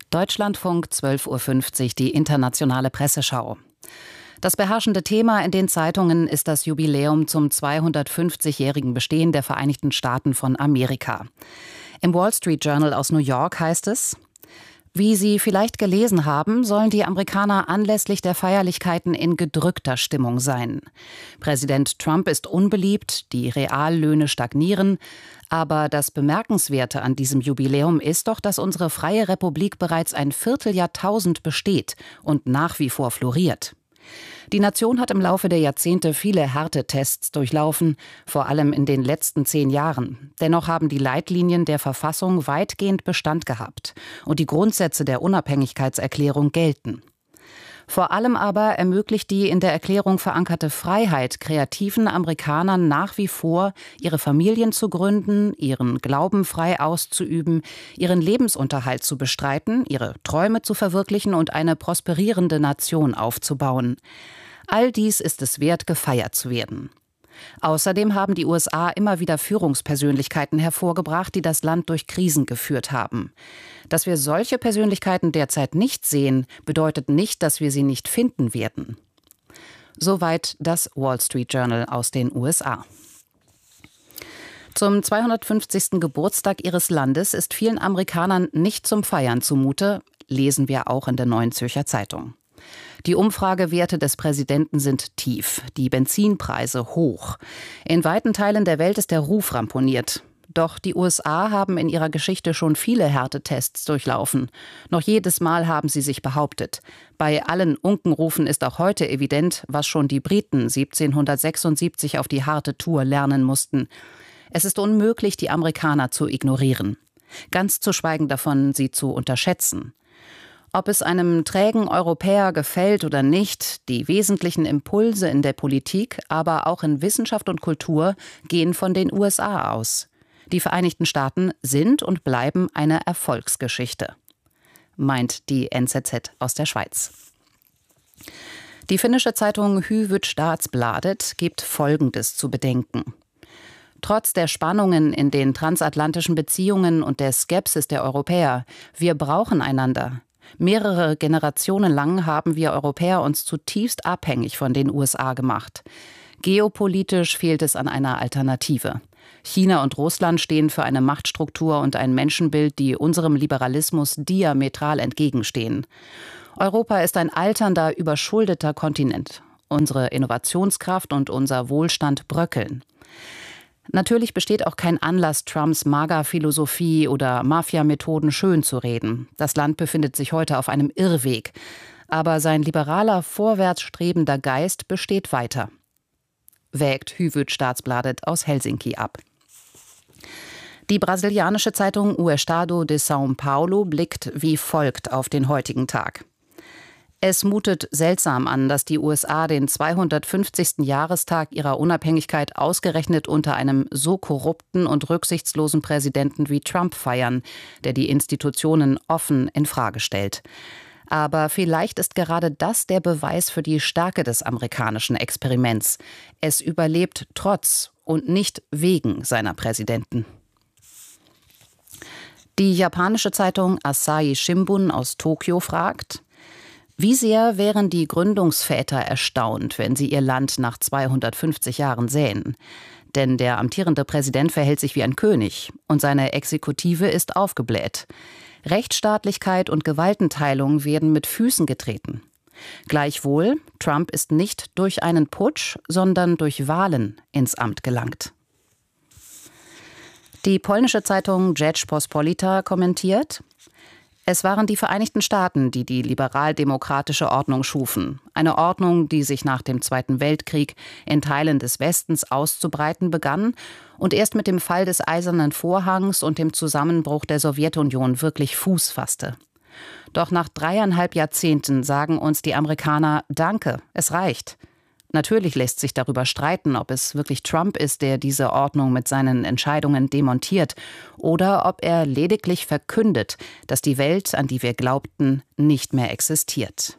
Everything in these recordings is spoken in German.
Deutschlandfunk 12.50 Uhr, die internationale Presseschau. Das beherrschende Thema in den Zeitungen ist das Jubiläum zum 250-jährigen Bestehen der Vereinigten Staaten von Amerika. Im Wall Street Journal aus New York heißt es: Wie Sie vielleicht gelesen haben, sollen die Amerikaner anlässlich der Feierlichkeiten in gedrückter Stimmung sein. Präsident Trump ist unbeliebt, die Reallöhne stagnieren. Aber das Bemerkenswerte an diesem Jubiläum ist doch, dass unsere freie Republik bereits ein Vierteljahrtausend besteht und nach wie vor floriert. Die Nation hat im Laufe der Jahrzehnte viele Härtetests durchlaufen, vor allem in den letzten 10 Jahren. Dennoch haben die Leitlinien der Verfassung weitgehend Bestand gehabt und die Grundsätze der Unabhängigkeitserklärung gelten. Vor allem aber ermöglicht die in der Erklärung verankerte Freiheit kreativen Amerikanern nach wie vor, ihre Familien zu gründen, ihren Glauben frei auszuüben, ihren Lebensunterhalt zu bestreiten, ihre Träume zu verwirklichen und eine prosperierende Nation aufzubauen. All dies ist es wert, gefeiert zu werden. Außerdem haben die USA immer wieder Führungspersönlichkeiten hervorgebracht, die das Land durch Krisen geführt haben. Dass wir solche Persönlichkeiten derzeit nicht sehen, bedeutet nicht, dass wir sie nicht finden werden. Soweit das Wall Street Journal aus den USA. Zum 250. Geburtstag ihres Landes ist vielen Amerikanern nicht zum Feiern zumute, lesen wir auch in der Neuen Zürcher Zeitung. Die Umfragewerte des Präsidenten sind tief, die Benzinpreise hoch. In weiten Teilen der Welt ist der Ruf ramponiert. Doch die USA haben in ihrer Geschichte schon viele Härtetests durchlaufen. Noch jedes Mal haben sie sich behauptet. Bei allen Unkenrufen ist auch heute evident, was schon die Briten 1776 auf die harte Tour lernen mussten. Es ist unmöglich, die Amerikaner zu ignorieren. Ganz zu schweigen davon, sie zu unterschätzen. Ob es einem trägen Europäer gefällt oder nicht, die wesentlichen Impulse in der Politik, aber auch in Wissenschaft und Kultur gehen von den USA aus. Die Vereinigten Staaten sind und bleiben eine Erfolgsgeschichte, meint die NZZ aus der Schweiz. Die finnische Zeitung Hufvudstadsbladet gibt Folgendes zu bedenken. Trotz der Spannungen in den transatlantischen Beziehungen und der Skepsis der Europäer, wir brauchen einander. Mehrere Generationen lang haben wir Europäer uns zutiefst abhängig von den USA gemacht. Geopolitisch fehlt es an einer Alternative. China und Russland stehen für eine Machtstruktur und ein Menschenbild, die unserem Liberalismus diametral entgegenstehen. Europa ist ein alternder, überschuldeter Kontinent. Unsere Innovationskraft und unser Wohlstand bröckeln. Natürlich besteht auch kein Anlass, Trumps MAGA-Philosophie oder Mafia-Methoden schön zu reden. Das Land befindet sich heute auf einem Irrweg. Aber sein liberaler, vorwärtsstrebender Geist besteht weiter, wägt Hufvudstadsbladet aus Helsinki ab. Die brasilianische Zeitung O Estado de São Paulo blickt wie folgt auf den heutigen Tag. Es mutet seltsam an, dass die USA den 250. Jahrestag ihrer Unabhängigkeit ausgerechnet unter einem so korrupten und rücksichtslosen Präsidenten wie Trump feiern, der die Institutionen offen in Frage stellt. Aber vielleicht ist gerade das der Beweis für die Stärke des amerikanischen Experiments. Es überlebt trotz und nicht wegen seiner Präsidenten. Die japanische Zeitung Asahi Shimbun aus Tokio fragt: Wie sehr wären die Gründungsväter erstaunt, wenn sie ihr Land nach 250 Jahren sähen? Denn der amtierende Präsident verhält sich wie ein König und seine Exekutive ist aufgebläht. Rechtsstaatlichkeit und Gewaltenteilung werden mit Füßen getreten. Gleichwohl, Trump ist nicht durch einen Putsch, sondern durch Wahlen ins Amt gelangt. Die polnische Zeitung Rzeczpospolita kommentiert: Es waren die Vereinigten Staaten, die die liberal-demokratische Ordnung schufen. Eine Ordnung, die sich nach dem Zweiten Weltkrieg in Teilen des Westens auszubreiten begann und erst mit dem Fall des Eisernen Vorhangs und dem Zusammenbruch der Sowjetunion wirklich Fuß fasste. Doch nach 3,5 Jahrzehnten sagen uns die Amerikaner: Danke, es reicht. Natürlich lässt sich darüber streiten, ob es wirklich Trump ist, der diese Ordnung mit seinen Entscheidungen demontiert, oder ob er lediglich verkündet, dass die Welt, an die wir glaubten, nicht mehr existiert.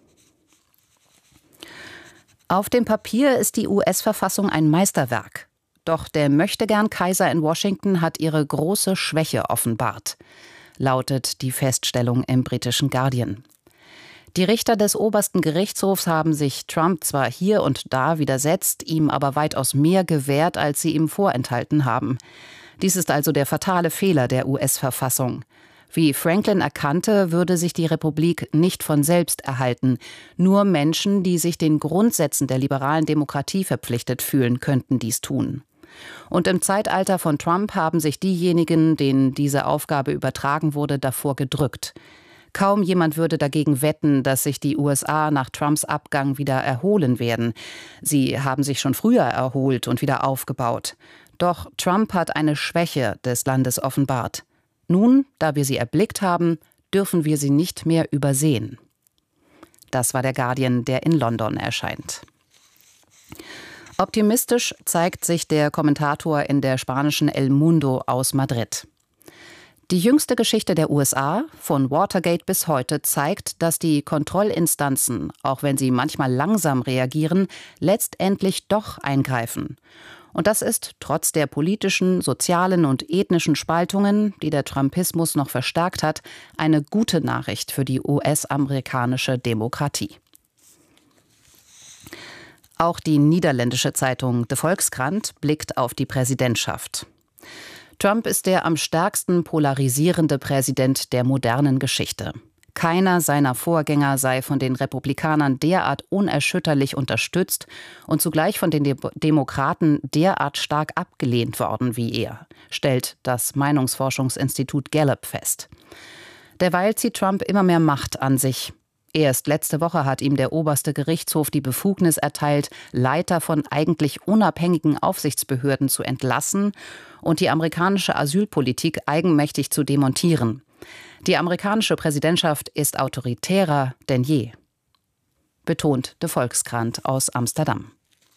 Auf dem Papier ist die US-Verfassung ein Meisterwerk. Doch der Möchtegern-Kaiser in Washington hat ihre große Schwäche offenbart. lautet die Feststellung im britischen Guardian. Die Richter des obersten Gerichtshofs haben sich Trump zwar hier und da widersetzt, ihm aber weitaus mehr gewährt, als sie ihm vorenthalten haben. Dies ist also der fatale Fehler der US-Verfassung. Wie Franklin erkannte, würde sich die Republik nicht von selbst erhalten. Nur Menschen, die sich den Grundsätzen der liberalen Demokratie verpflichtet fühlen, könnten dies tun. Und im Zeitalter von Trump haben sich diejenigen, denen diese Aufgabe übertragen wurde, davor gedrückt. Kaum jemand würde dagegen wetten, dass sich die USA nach Trumps Abgang wieder erholen werden. Sie haben sich schon früher erholt und wieder aufgebaut. Doch Trump hat eine Schwäche des Landes offenbart. Nun, da wir sie erblickt haben, dürfen wir sie nicht mehr übersehen. Das war der Guardian, der in London erscheint. Optimistisch zeigt sich der Kommentator in der spanischen El Mundo aus Madrid. Die jüngste Geschichte der USA, von Watergate bis heute, zeigt, dass die Kontrollinstanzen, auch wenn sie manchmal langsam reagieren, letztendlich doch eingreifen. Und das ist trotz der politischen, sozialen und ethnischen Spaltungen, die der Trumpismus noch verstärkt hat, eine gute Nachricht für die US-amerikanische Demokratie. Auch die niederländische Zeitung De Volkskrant blickt auf die Präsidentschaft. Trump ist der am stärksten polarisierende Präsident der modernen Geschichte. Keiner seiner Vorgänger sei von den Republikanern derart unerschütterlich unterstützt und zugleich von den Demokraten derart stark abgelehnt worden wie er, stellt das Meinungsforschungsinstitut Gallup fest. Derweil zieht Trump immer mehr Macht an sich. Erst letzte Woche hat ihm der oberste Gerichtshof die Befugnis erteilt, Leiter von eigentlich unabhängigen Aufsichtsbehörden zu entlassen und die amerikanische Asylpolitik eigenmächtig zu demontieren. Die amerikanische Präsidentschaft ist autoritärer denn je, betont De Volkskrant aus Amsterdam.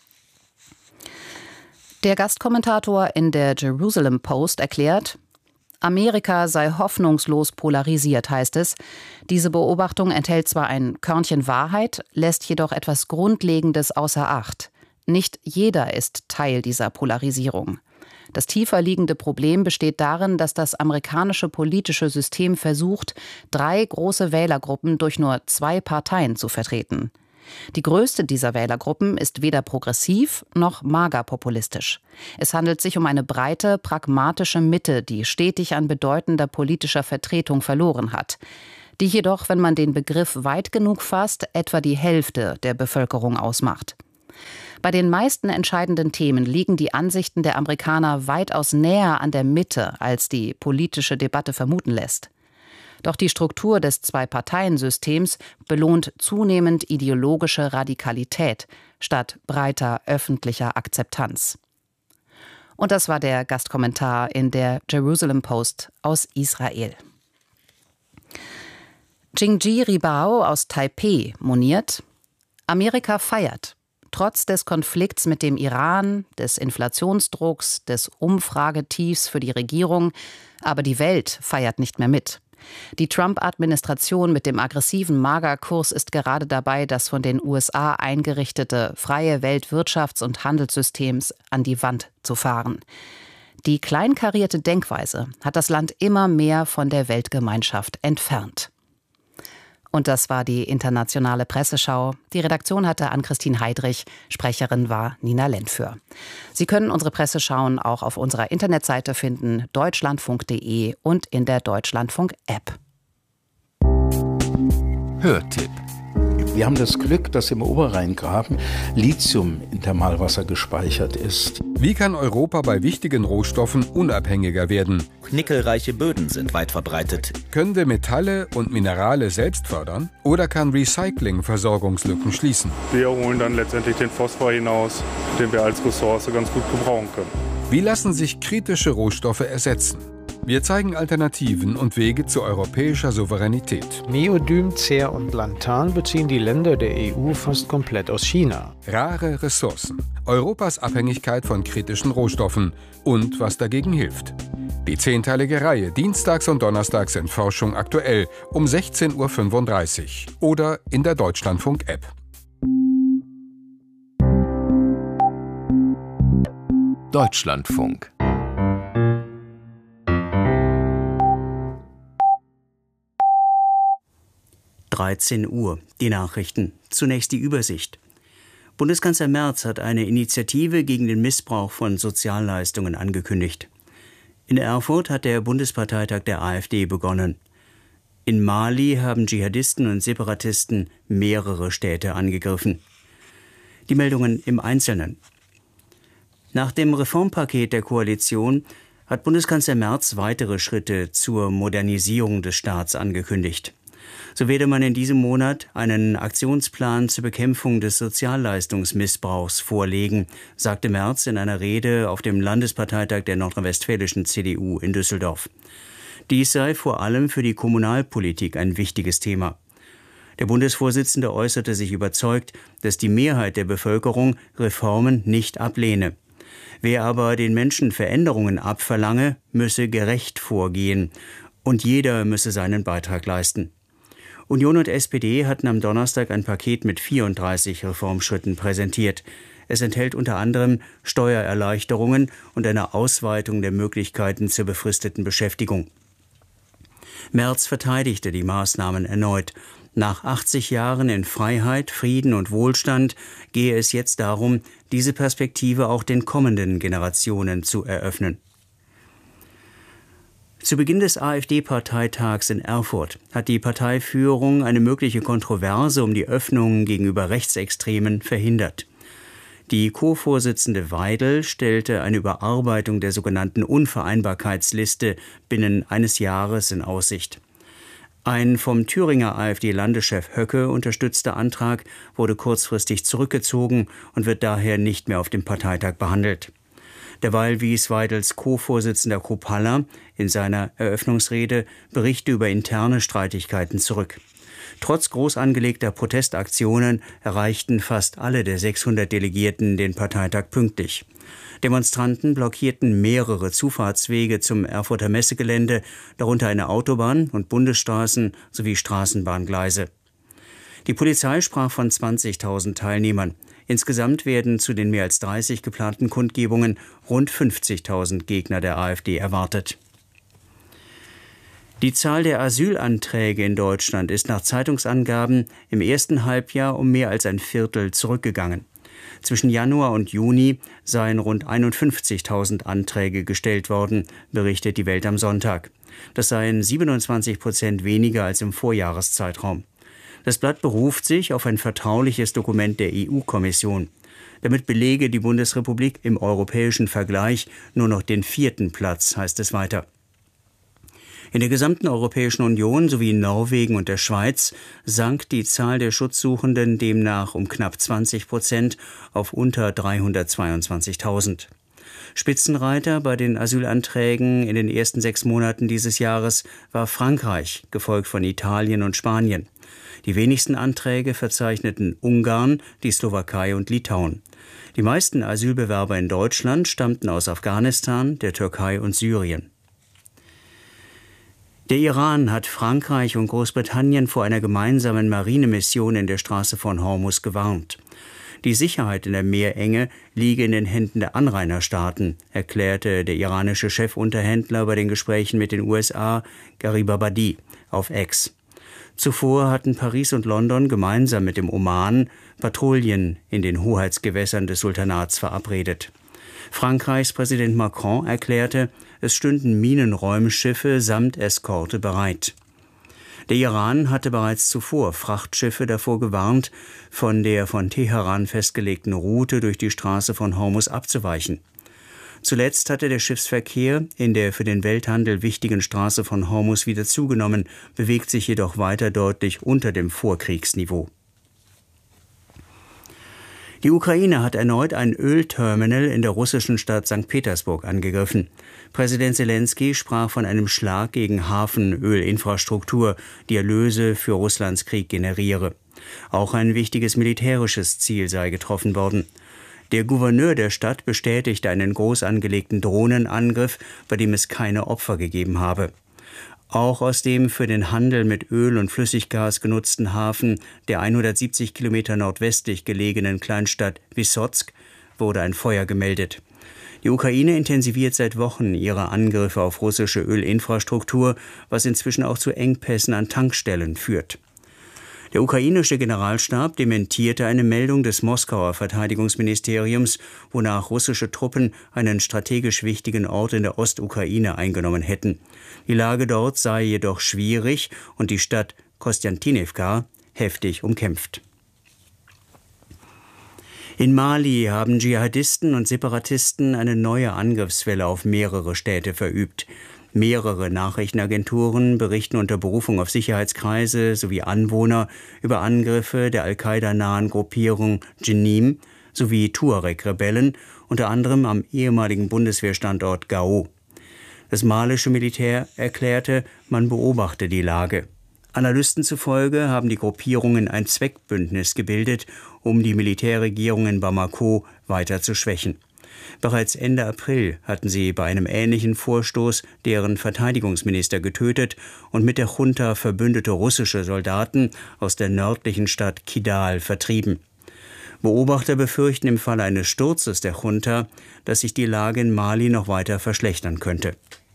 Der Gastkommentator in der Jerusalem Post erklärt, Amerika sei hoffnungslos polarisiert, heißt es. Diese Beobachtung enthält zwar ein Körnchen Wahrheit, lässt jedoch etwas Grundlegendes außer Acht. Nicht jeder ist Teil dieser Polarisierung. Das tiefer liegende Problem besteht darin, dass das amerikanische politische System versucht, 3 große Wählergruppen durch nur 2 Parteien zu vertreten. Die größte dieser Wählergruppen ist weder progressiv noch magerpopulistisch. Es handelt sich um eine breite, pragmatische Mitte, die stetig an bedeutender politischer Vertretung verloren hat, die jedoch, wenn man den Begriff weit genug fasst, etwa die Hälfte der Bevölkerung ausmacht. Bei den meisten entscheidenden Themen liegen die Ansichten der Amerikaner weitaus näher an der Mitte, als die politische Debatte vermuten lässt. Doch die Struktur des Zwei-Parteien-Systems belohnt zunehmend ideologische Radikalität statt breiter öffentlicher Akzeptanz. Und das war der Gastkommentar in der Jerusalem Post aus Israel. Jingji Ribao aus Taipeh moniert, Amerika feiert. Trotz des Konflikts mit dem Iran, des Inflationsdrucks, des Umfragetiefs für die Regierung, aber die Welt feiert nicht mehr mit. Die Trump-Administration mit dem aggressiven Magerkurs ist gerade dabei, das von den USA eingerichtete freie Weltwirtschafts- und Handelssystems an die Wand zu fahren. Die kleinkarierte Denkweise hat das Land immer mehr von der Weltgemeinschaft entfernt. Und das war die internationale Presseschau. Die Redaktion hatte Ann-Christine Heidrich, Sprecherin war Nina Lentföhr. Sie können unsere Presseschauen auch auf unserer Internetseite finden, deutschlandfunk.de und in der Deutschlandfunk-App. Hörtipp. Wir haben das Glück, dass im Oberrheingraben Lithium in Thermalwasser gespeichert ist. Wie kann Europa bei wichtigen Rohstoffen unabhängiger werden? Nickelreiche Böden sind weit verbreitet. Können wir Metalle und Minerale selbst fördern? Oder kann Recycling Versorgungslücken schließen? Wir holen dann letztendlich den Phosphor hinaus, den wir als Ressource ganz gut gebrauchen können. Wie lassen sich kritische Rohstoffe ersetzen? Wir zeigen Alternativen und Wege zu europäischer Souveränität. Neodym, Cer und Lantan beziehen die Länder der EU fast komplett aus China. Rare Ressourcen, Europas Abhängigkeit von kritischen Rohstoffen und was dagegen hilft. Die 10-teilige Reihe dienstags und donnerstags in Forschung aktuell um 16:35 Uhr oder in der Deutschlandfunk-App. Deutschlandfunk. 13 Uhr. Die Nachrichten. Zunächst die Übersicht. Bundeskanzler Merz hat eine Initiative gegen den Missbrauch von Sozialleistungen angekündigt. In Erfurt hat der Bundesparteitag der AfD begonnen. In Mali haben Dschihadisten und Separatisten mehrere Städte angegriffen. Die Meldungen im Einzelnen. Nach dem Reformpaket der Koalition hat Bundeskanzler Merz weitere Schritte zur Modernisierung des Staats angekündigt. So werde man in diesem Monat einen Aktionsplan zur Bekämpfung des Sozialleistungsmissbrauchs vorlegen, sagte Merz in einer Rede auf dem Landesparteitag der nordrhein-westfälischen CDU in Düsseldorf. Dies sei vor allem für die Kommunalpolitik ein wichtiges Thema. Der Bundesvorsitzende äußerte sich überzeugt, dass die Mehrheit der Bevölkerung Reformen nicht ablehne. Wer aber den Menschen Veränderungen abverlange, müsse gerecht vorgehen und jeder müsse seinen Beitrag leisten. Union und SPD hatten am Donnerstag ein Paket mit 34 Reformschritten präsentiert. Es enthält unter anderem Steuererleichterungen und eine Ausweitung der Möglichkeiten zur befristeten Beschäftigung. Merz verteidigte die Maßnahmen erneut. Nach 80 Jahren in Freiheit, Frieden und Wohlstand gehe es jetzt darum, diese Perspektive auch den kommenden Generationen zu eröffnen. Zu Beginn des AfD-Parteitags in Erfurt hat die Parteiführung eine mögliche Kontroverse um die Öffnung gegenüber Rechtsextremen verhindert. Die Co-Vorsitzende Weidel stellte eine Überarbeitung der sogenannten Unvereinbarkeitsliste binnen eines Jahres in Aussicht. Ein vom Thüringer AfD-Landeschef Höcke unterstützter Antrag wurde kurzfristig zurückgezogen und wird daher nicht mehr auf dem Parteitag behandelt. Derweil wies Weidels Co-Vorsitzender Kropalla in seiner Eröffnungsrede Berichte über interne Streitigkeiten zurück. Trotz groß angelegter Protestaktionen erreichten fast alle der 600 Delegierten den Parteitag pünktlich. Demonstranten blockierten mehrere Zufahrtswege zum Erfurter Messegelände, darunter eine Autobahn und Bundesstraßen sowie Straßenbahngleise. Die Polizei sprach von 20.000 Teilnehmern. Insgesamt werden zu den mehr als 30 geplanten Kundgebungen rund 50.000 Gegner der AfD erwartet. Die Zahl der Asylanträge in Deutschland ist nach Zeitungsangaben im ersten Halbjahr um mehr als ein Viertel zurückgegangen. Zwischen Januar und Juni seien rund 51.000 Anträge gestellt worden, berichtet die Welt am Sonntag. Das seien 27% weniger als im Vorjahreszeitraum. Das Blatt beruft sich auf ein vertrauliches Dokument der EU-Kommission. Damit belege die Bundesrepublik im europäischen Vergleich nur noch den 4. Platz, heißt es weiter. In der gesamten Europäischen Union sowie in Norwegen und der Schweiz sank die Zahl der Schutzsuchenden demnach um knapp 20% auf unter 322.000. Spitzenreiter bei den Asylanträgen in den ersten 6 Monaten dieses Jahres war Frankreich, gefolgt von Italien und Spanien. Die wenigsten Anträge verzeichneten Ungarn, die Slowakei und Litauen. Die meisten Asylbewerber in Deutschland stammten aus Afghanistan, der Türkei und Syrien. Der Iran hat Frankreich und Großbritannien vor einer gemeinsamen Marinemission in der Straße von Hormuz gewarnt. Die Sicherheit in der Meerenge liege in den Händen der Anrainerstaaten, erklärte der iranische Chefunterhändler bei den Gesprächen mit den USA, Gharibabadi, auf X. Zuvor hatten Paris und London gemeinsam mit dem Oman Patrouillen in den Hoheitsgewässern des Sultanats verabredet. Frankreichs Präsident Macron erklärte, es stünden Minenräumschiffe samt Eskorte bereit. Der Iran hatte bereits zuvor Frachtschiffe davor gewarnt, von der von Teheran festgelegten Route durch die Straße von Hormuz abzuweichen. Zuletzt hatte der Schiffsverkehr in der für den Welthandel wichtigen Straße von Hormuz wieder zugenommen, bewegt sich jedoch weiter deutlich unter dem Vorkriegsniveau. Die Ukraine hat erneut ein Ölterminal in der russischen Stadt St. Petersburg angegriffen. Präsident Selenskyj sprach von einem Schlag gegen Hafenölinfrastruktur, die Erlöse für Russlands Krieg generiere. Auch ein wichtiges militärisches Ziel sei getroffen worden. Der Gouverneur der Stadt bestätigte einen groß angelegten Drohnenangriff, bei dem es keine Opfer gegeben habe. Auch aus dem für den Handel mit Öl und Flüssiggas genutzten Hafen der 170 Kilometer nordwestlich gelegenen Kleinstadt Wysotsk wurde ein Feuer gemeldet. Die Ukraine intensiviert seit Wochen ihre Angriffe auf russische Ölinfrastruktur, was inzwischen auch zu Engpässen an Tankstellen führt. Der ukrainische Generalstab dementierte eine Meldung des Moskauer Verteidigungsministeriums, wonach russische Truppen einen strategisch wichtigen Ort in der Ostukraine eingenommen hätten. Die Lage dort sei jedoch schwierig und die Stadt Kostiantynivka heftig umkämpft. In Mali haben Dschihadisten und Separatisten eine neue Angriffswelle auf mehrere Städte verübt. Mehrere Nachrichtenagenturen berichten unter Berufung auf Sicherheitskreise sowie Anwohner über Angriffe der Al-Qaida-nahen Gruppierung Jenim sowie Tuareg-Rebellen, unter anderem am ehemaligen Bundeswehrstandort Gao. Das malische Militär erklärte, man beobachte die Lage. Analysten zufolge haben die Gruppierungen ein Zweckbündnis gebildet, um die Militärregierung in Bamako weiter zu schwächen. Bereits Ende April hatten sie bei einem ähnlichen Vorstoß deren Verteidigungsminister getötet und mit der Junta verbündete russische Soldaten aus der nördlichen Stadt Kidal vertrieben. Beobachter befürchten im Falle eines Sturzes der Junta, dass sich die Lage in Mali noch weiter verschlechtern könnte.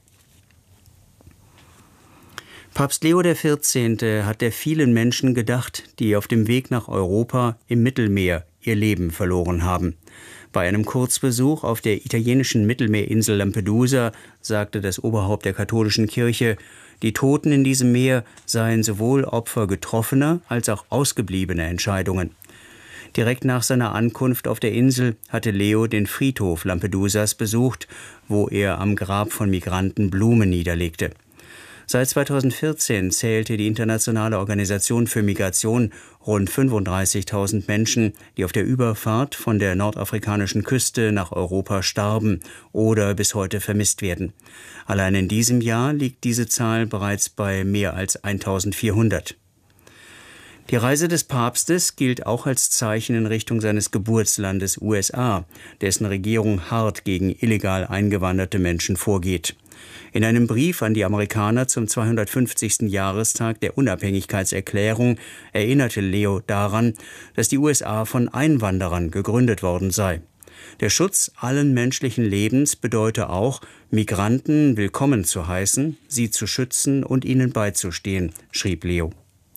Papst Leo XIV. Hat der vielen Menschen gedacht, die auf dem Weg nach Europa im Mittelmeer ihr Leben verloren haben. Bei einem Kurzbesuch auf der italienischen Mittelmeerinsel Lampedusa sagte das Oberhaupt der katholischen Kirche, die Toten in diesem Meer seien sowohl Opfer getroffener als auch ausgebliebener Entscheidungen. Direkt nach seiner Ankunft auf der Insel hatte Leo den Friedhof Lampedusas besucht, wo er am Grab von Migranten Blumen niederlegte. Seit 2014 zählte die Internationale Organisation für Migration rund 35.000 Menschen, die auf der Überfahrt von der nordafrikanischen Küste nach Europa starben oder bis heute vermisst werden. Allein in diesem Jahr liegt diese Zahl bereits bei mehr als 1.400. Die Reise des Papstes gilt auch als Zeichen in Richtung seines Geburtslandes USA, dessen Regierung hart gegen illegal eingewanderte Menschen vorgeht. In einem Brief an die Amerikaner zum 250. Jahrestag der Unabhängigkeitserklärung erinnerte Leo daran, dass die USA von Einwanderern gegründet worden sei. Der Schutz allen menschlichen Lebens bedeute auch, Migranten willkommen zu heißen, sie zu schützen und ihnen beizustehen, schrieb Leo.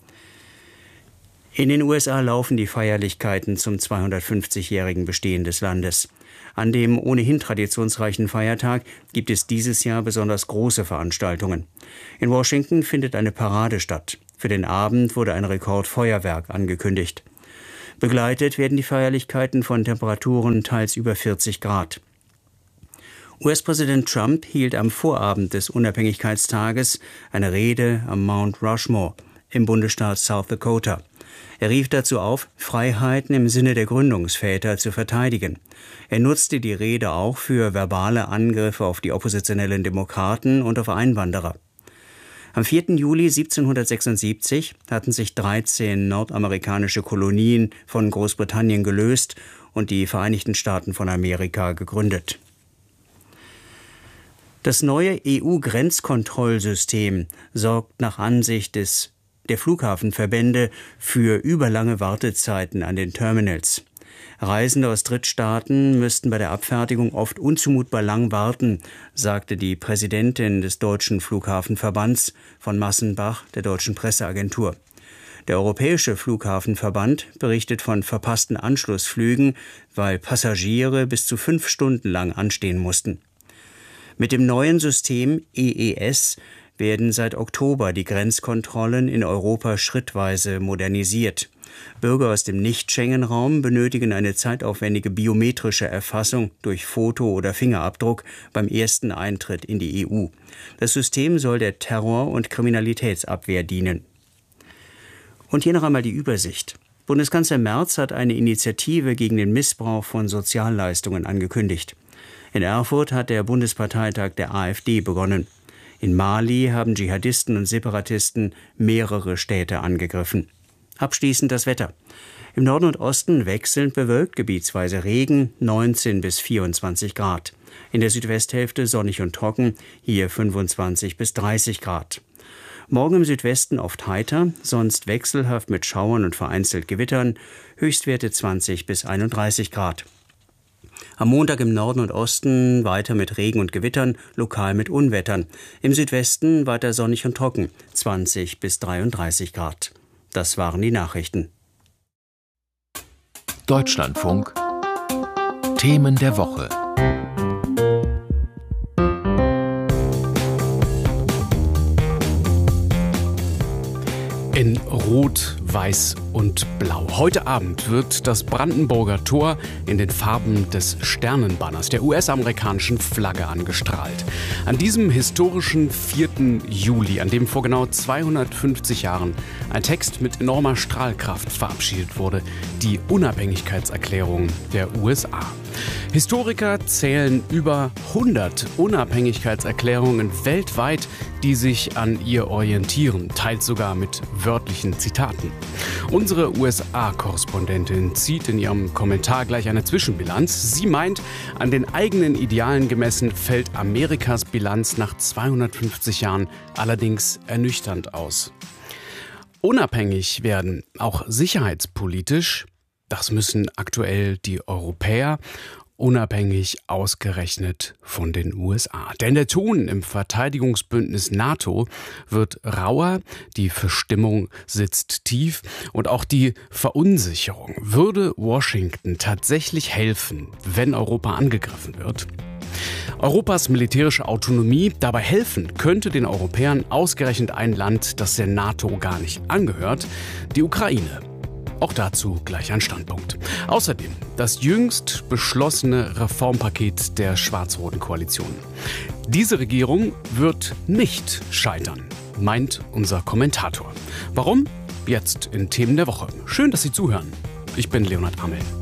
In den USA laufen die Feierlichkeiten zum 250-jährigen Bestehen des Landes. An dem ohnehin traditionsreichen Feiertag gibt es dieses Jahr besonders große Veranstaltungen. In Washington findet eine Parade statt. Für den Abend wurde ein Rekordfeuerwerk angekündigt. Begleitet werden die Feierlichkeiten von Temperaturen teils über 40 Grad. US-Präsident Trump hielt am Vorabend des Unabhängigkeitstages eine Rede am Mount Rushmore im Bundesstaat South Dakota. Er rief dazu auf, Freiheiten im Sinne der Gründungsväter zu verteidigen. Er nutzte die Rede auch für verbale Angriffe auf die oppositionellen Demokraten und auf Einwanderer. Am 4. Juli 1776 hatten sich 13 nordamerikanische Kolonien von Großbritannien gelöst und die Vereinigten Staaten von Amerika gegründet. Das neue EU-Grenzkontrollsystem sorgt nach Ansicht der Flughafenverbände für überlange Wartezeiten an den Terminals. Reisende aus Drittstaaten müssten bei der Abfertigung oft unzumutbar lang warten, sagte die Präsidentin des Deutschen Flughafenverbands von Massenbach der Deutschen Presseagentur. Der Europäische Flughafenverband berichtet von verpassten Anschlussflügen, weil Passagiere bis zu 5 Stunden lang anstehen mussten. Mit dem neuen System EES werden seit Oktober die Grenzkontrollen in Europa schrittweise modernisiert. Bürger aus dem Nicht-Schengen-Raum benötigen eine zeitaufwendige biometrische Erfassung durch Foto oder Fingerabdruck beim ersten Eintritt in die EU. Das System soll der Terror- und Kriminalitätsabwehr dienen. Und hier noch einmal die Übersicht. Bundeskanzler Merz hat eine Initiative gegen den Missbrauch von Sozialleistungen angekündigt. In Erfurt hat der Bundesparteitag der AfD begonnen. In Mali haben Dschihadisten und Separatisten mehrere Städte angegriffen. Abschließend das Wetter. Im Norden und Osten wechselnd bewölkt, gebietsweise Regen, 19 bis 24 Grad. In der Südwesthälfte sonnig und trocken, hier 25 bis 30 Grad. Morgen im Südwesten oft heiter, sonst wechselhaft mit Schauern und vereinzelt Gewittern, Höchstwerte 20 bis 31 Grad. Am Montag im Norden und Osten weiter mit Regen und Gewittern, lokal mit Unwettern. Im Südwesten weiter sonnig und trocken, 20 bis 33 Grad. Das waren die Nachrichten. Deutschlandfunk Themen der Woche. In Rot, Weiß und Blau. Heute Abend wird das Brandenburger Tor in den Farben des Sternenbanners, der US-amerikanischen Flagge, angestrahlt. An diesem historischen 4. Juli, an dem vor genau 250 Jahren ein Text mit enormer Strahlkraft verabschiedet wurde, die Unabhängigkeitserklärung der USA. Historiker zählen über 100 Unabhängigkeitserklärungen weltweit, die sich an ihr orientieren, teils sogar mit wörtlichen Zitaten. Unsere USA-Korrespondentin zieht in ihrem Kommentar gleich eine Zwischenbilanz. Sie meint, an den eigenen Idealen gemessen fällt Amerikas Bilanz nach 250 Jahren allerdings ernüchternd aus. Unabhängig werden, auch sicherheitspolitisch, das müssen aktuell die Europäer, unabhängig ausgerechnet von den USA. Denn der Ton im Verteidigungsbündnis NATO wird rauer, die Verstimmung sitzt tief und auch die Verunsicherung. Würde Washington tatsächlich helfen, wenn Europa angegriffen wird? Europas militärische Autonomie dabei helfen könnte den Europäern ausgerechnet ein Land, das der NATO gar nicht angehört, die Ukraine. Auch dazu gleich ein Standpunkt. Außerdem das jüngst beschlossene Reformpaket der schwarz-roten Koalition. Diese Regierung wird nicht scheitern, meint unser Kommentator. Warum? Jetzt in Themen der Woche. Schön, dass Sie zuhören. Ich bin Leonhard Amel.